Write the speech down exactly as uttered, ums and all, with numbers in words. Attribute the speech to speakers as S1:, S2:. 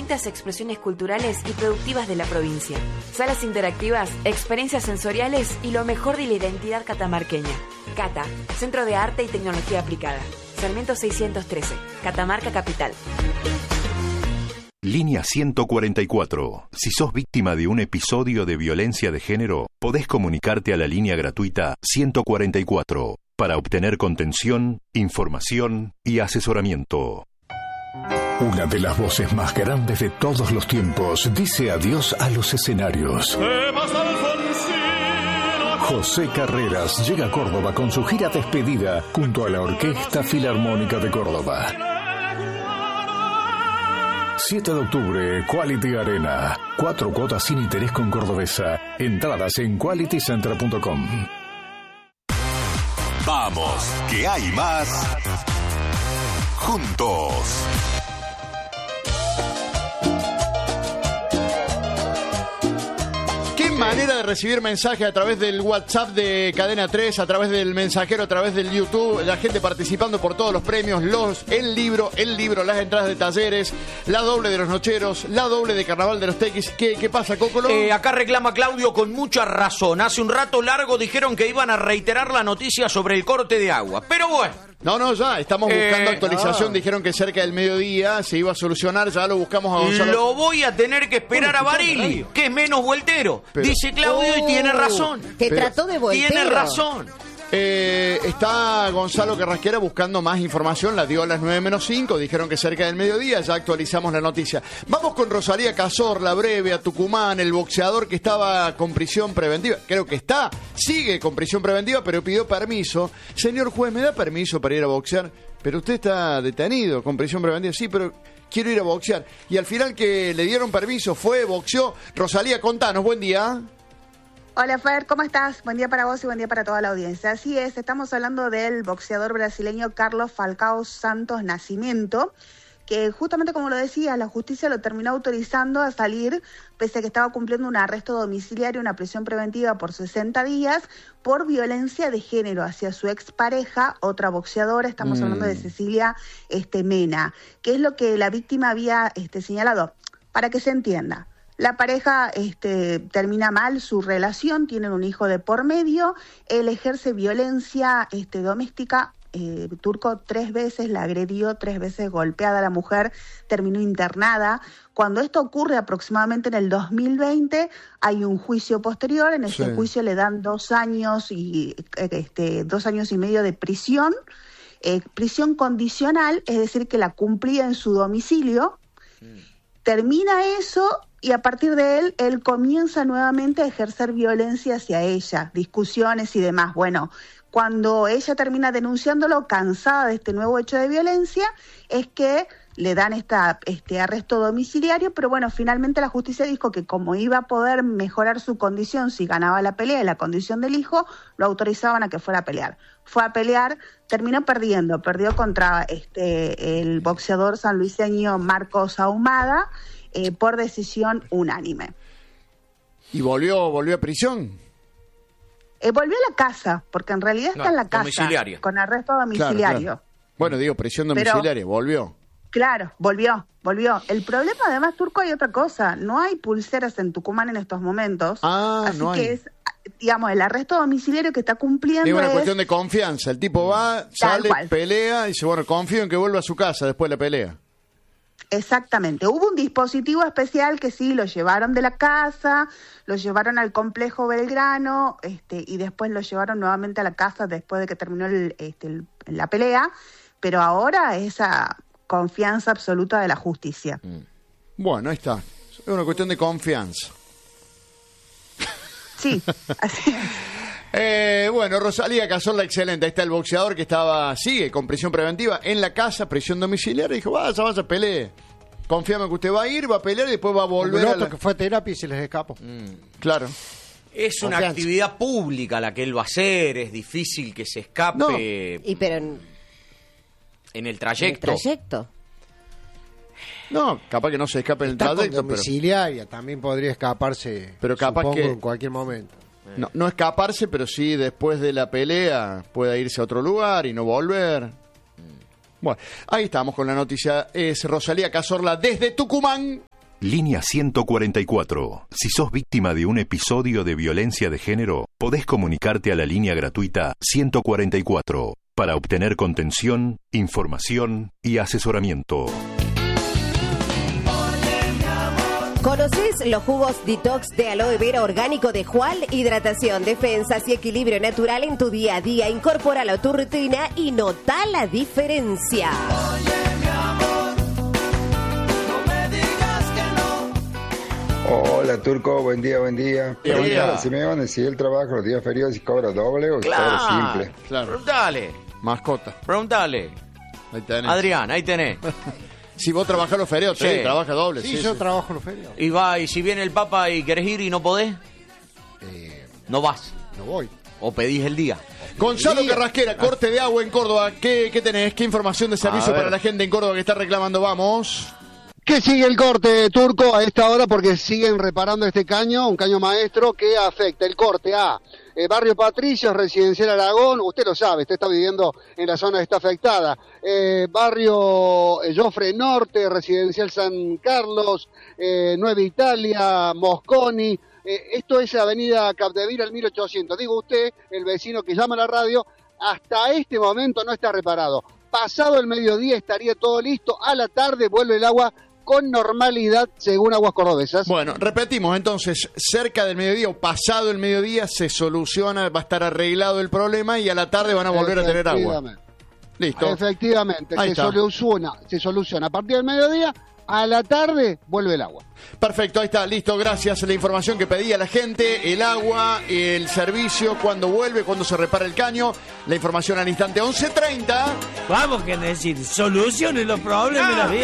S1: distintas expresiones culturales y productivas de la provincia. Salas interactivas, experiencias sensoriales y lo mejor de la identidad catamarqueña. Cata, Centro de Arte y Tecnología Aplicada. Sarmiento seiscientos trece, Catamarca Capital.
S2: Línea ciento cuarenta y cuatro. Si sos víctima de un episodio de violencia de género, podés comunicarte a la línea gratuita ciento cuarenta y cuatro para obtener contención, información y asesoramiento.
S3: Una de las voces más grandes de todos los tiempos dice adiós a los escenarios. José Carreras llega a Córdoba con su gira despedida junto a la Orquesta Filarmónica de Córdoba. siete de octubre, Quality Arena. Cuatro cuotas sin interés con Cordobesa. Entradas en quality center punto com.
S2: Vamos, que hay más. Juntos.
S4: Qué manera de recibir mensajes a través del WhatsApp de Cadena tres, a través del mensajero, a través del YouTube, la gente participando por todos los premios, los, el libro, el libro, las entradas de talleres, la doble de los nocheros, la doble de Carnaval de los Tequis. ¿Qué, qué pasa, Cócolo?
S5: Eh, acá reclama Claudio con mucha razón. Hace un rato largo dijeron que iban a reiterar la noticia sobre el corte de agua. Pero bueno.
S4: No, no, ya, estamos buscando
S5: Eh,
S4: actualización.
S5: ah.
S4: Dijeron que cerca del mediodía se iba a solucionar, ya lo buscamos a Gonzalo.
S5: Lo voy a tener que esperar a Barili, que es menos vueltero.
S4: Pero-
S5: Dice Claudio y tiene razón.
S6: Te
S4: Pero-
S6: trató de voltero.
S5: Tiene razón.
S4: Eh, está Gonzalo Carrasquera buscando más información, la dio a las nueve menos cinco, dijeron que cerca del mediodía, ya actualizamos la noticia. Vamos con Rosalía Cazorla, breve, a Tucumán, el boxeador que estaba con prisión preventiva, creo que está, sigue con prisión preventiva, pero pidió permiso. Señor juez, ¿me da permiso para ir a boxear? Pero usted está detenido con prisión preventiva, sí, pero quiero ir a boxear. Y al final que le dieron permiso, fue, boxeó. Rosalía, contanos, buen día.
S7: Hola Fer, ¿cómo estás? Buen día para vos y buen día para toda la audiencia. Así es, estamos hablando del boxeador brasileño Carlos Falcao Santos Nascimento, que justamente como lo decía, la justicia lo terminó autorizando a salir, pese a que estaba cumpliendo un arresto domiciliario, una prisión preventiva por sesenta días, por violencia de género hacia su expareja, otra boxeadora, estamos
S4: Mm.
S7: hablando de Cecilia este, Mena, que es lo que la víctima había este, señalado. Para que se entienda, la pareja este, termina mal su relación, tienen un hijo de por medio, él ejerce violencia este, doméstica. Eh, Turco tres veces la agredió, tres veces golpeada a la mujer, terminó internada. Cuando esto ocurre aproximadamente en el dos mil veinte, hay un juicio posterior, en ese
S4: Sí.
S7: juicio le dan dos años y eh, este, dos años y medio de prisión, eh, prisión condicional, es decir, que la cumplía en su domicilio. Termina eso y a partir de él, él comienza nuevamente a ejercer violencia hacia ella, discusiones y demás. Bueno, cuando ella termina denunciándolo, cansada de este nuevo hecho de violencia, es que le dan esta, este arresto domiciliario, pero bueno, finalmente la justicia dijo que como iba a poder mejorar su condición si ganaba la pelea y la condición del hijo, lo autorizaban a que fuera a pelear. Fue a pelear, terminó perdiendo, perdió contra este el boxeador sanluiseño Marcos Ahumada eh, por decisión unánime.
S4: ¿Y volvió, volvió a prisión?
S7: Eh, volvió a la casa, porque en realidad está
S5: No,
S7: en la casa,
S5: domiciliaria.
S7: con arresto
S4: Claro,
S7: domiciliario.
S4: claro. Bueno, digo, prisión
S7: Pero-
S4: domiciliaria, volvió.
S7: Claro, volvió, volvió. El problema, además, Turco, hay otra cosa. No hay pulseras en Tucumán en estos momentos.
S4: Ah,
S7: así
S4: no hay.
S7: que es, digamos, el arresto domiciliario que está cumpliendo
S4: Es una
S7: es...
S4: cuestión de confianza. El tipo va, sale,
S7: cual.
S4: pelea y dice, bueno, confío en que vuelva a su casa después de la pelea.
S7: Exactamente. Hubo un dispositivo especial que sí, lo llevaron de la casa, lo llevaron al complejo Belgrano, este, y después lo llevaron nuevamente a la casa después de que terminó el, este, el- la pelea, pero ahora esa confianza absoluta de la justicia.
S4: Bueno, ahí está. Es una cuestión de confianza.
S7: Sí, así es.
S4: Eh, bueno, Rosalía Cazorla, excelente. Ahí está el boxeador que estaba, sigue con prisión preventiva en la casa, prisión domiciliaria. Dijo, vaya, vaya, pelee. Confíame que usted va a ir, va a pelear y después va a volver a
S8: Otro
S4: la...
S8: que fue a terapia y se les escapó.
S4: Claro.
S5: Es una
S8: Confianza.
S5: actividad pública la que él va a hacer, es difícil que se escape
S4: No.
S6: Y pero en,
S5: en el
S6: en el
S5: trayecto.
S6: trayecto.
S4: No, capaz que no se escape en el
S8: Está con
S4: trayecto, pero...
S8: domiciliaria, también podría escaparse,
S4: Pero capaz
S8: supongo,
S4: que-
S8: en cualquier momento.
S4: No, no escaparse, pero sí después de la pelea pueda irse a otro lugar y no volver. Bueno, ahí estamos con la noticia. Es Rosalía Cazorla desde Tucumán.
S2: Línea ciento cuarenta y cuatro. Si sos víctima de un episodio de violencia de género, podés comunicarte a la línea gratuita ciento cuarenta y cuatro para obtener contención, información y asesoramiento.
S6: ¿Conoces los jugos detox de aloe vera orgánico de Jual? Hidratación, defensas y equilibrio natural en tu día a día. Incorpóralo a tu rutina y nota la diferencia.
S9: Hola Turco, buen día, buen día.
S5: Buen día.
S9: Simeone, si él trabaja los días feriados y cobra doble o
S5: Claro,
S9: cobra simple.
S4: Claro.
S5: Preguntale,
S4: Mascota.
S5: preguntale.
S4: Ahí tenés.
S5: Adrián, ahí tenés.
S4: Si vos trabajás los feriados, sí,
S5: Sí.
S4: trabaja doble.
S8: Sí,
S4: Sí,
S8: yo
S4: sí.
S8: trabajo los feriados.
S5: Y va, y si viene el Papa y querés ir y no podés,
S8: Eh,
S5: no vas.
S8: no voy.
S5: O pedís el día.
S4: Gonzalo
S8: Día.
S4: Carrasquera, corte de agua en Córdoba. ¿Qué, qué tenés? ¿Qué información de servicio
S5: A ver.
S4: para la gente en Córdoba que está reclamando? Vamos.
S10: Que sigue el corte, Turco, a esta hora porque siguen reparando este caño, un caño maestro que afecta el corte a eh, Barrio Patricios, Residencial Aragón, usted lo sabe, usted está viviendo en la zona que está afectada, eh, Barrio eh, Jofre Norte, Residencial San Carlos, eh, Nueva Italia, Mosconi, eh, esto es Avenida Capdevila al mil ochocientos, digo usted, el vecino que llama a la radio, hasta este momento no está reparado, pasado el mediodía estaría todo listo, a la tarde vuelve el agua con normalidad, según Aguas Cordobesas.
S4: Bueno, repetimos entonces, cerca del mediodía o pasado el mediodía se soluciona, va a estar arreglado el problema y a la tarde van a volver a tener agua.
S10: Efectivamente.
S4: Listo.
S10: Efectivamente,
S4: Ahí
S10: se
S4: está.
S10: soluciona, se soluciona a partir del mediodía, a la tarde vuelve el agua.
S4: Perfecto, ahí está, listo, gracias. La información que pedía la gente, el agua, el servicio, cuando vuelve, cuando se repara el caño, la información al instante once treinta.
S11: Vamos, que decir, soluciones los problemas de la vida.